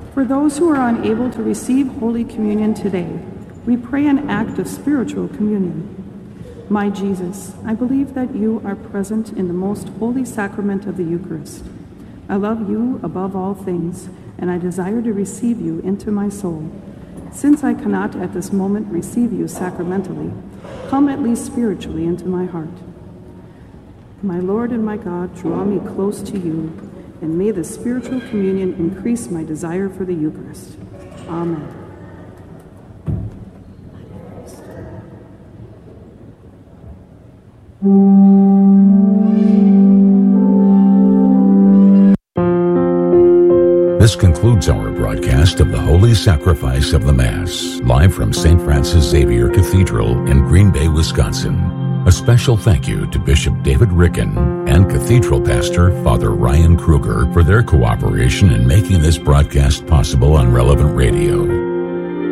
For those who are unable to receive Holy Communion today, we pray an act of spiritual communion. My Jesus, I believe that you are present in the most holy sacrament of the Eucharist. I love you above all things, and I desire to receive you into my soul. Since I cannot at this moment receive you sacramentally, come at least spiritually into my heart. My Lord and my God, draw me close to you, and may the spiritual communion increase my desire for the Eucharist. Amen. This concludes our broadcast of the Holy Sacrifice of the Mass, live from St. Francis Xavier Cathedral in Green Bay, Wisconsin. A special thank you to Bishop David Ricken and Cathedral Pastor Father Ryan Kruger for their cooperation in making this broadcast possible on Relevant Radio.